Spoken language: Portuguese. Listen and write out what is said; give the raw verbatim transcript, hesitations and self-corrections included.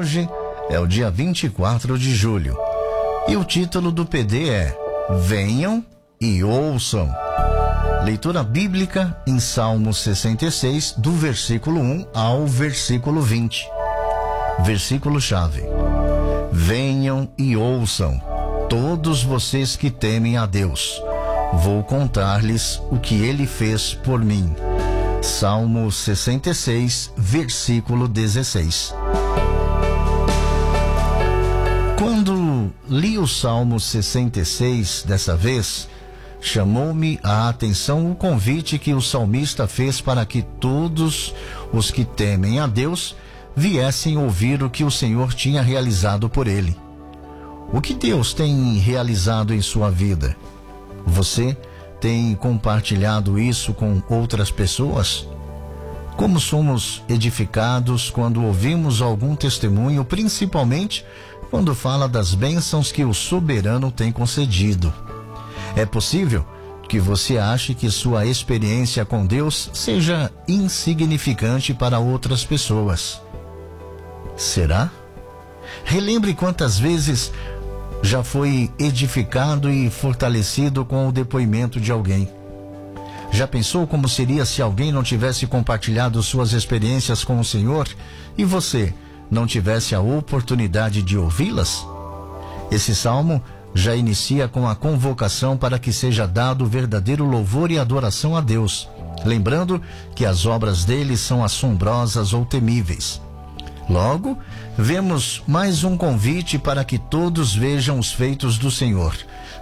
hoje é o dia vinte e quatro de julho. E o título do P D é Venham e Ouçam. Leitura bíblica em Salmo sessenta e seis, do versículo um ao versículo vinte. Versículo-chave: Venham e ouçam, todos vocês que temem a Deus. Vou contar-lhes o que ele fez por mim. Salmo sessenta e seis, versículo dezesseis. Quando li o Salmo sessenta e seis dessa vez, chamou-me a atenção o convite que o salmista fez para que todos os que temem a Deus viessem ouvir o que o Senhor tinha realizado por ele. O que Deus tem realizado em sua vida? Você tem compartilhado isso com outras pessoas? Como somos edificados quando ouvimos algum testemunho, principalmente quando fala das bênçãos que o soberano tem concedido? É possível que você ache que sua experiência com Deus seja insignificante para outras pessoas. Será? Relembre quantas vezes já foi edificado e fortalecido com o depoimento de alguém. Já pensou como seria se alguém não tivesse compartilhado suas experiências com o Senhor e você não tivesse a oportunidade de ouvi-las? Esse salmo já inicia com a convocação para que seja dado verdadeiro louvor e adoração a Deus, lembrando que as obras dele são assombrosas ou temíveis. Logo, vemos mais um convite para que todos vejam os feitos do Senhor.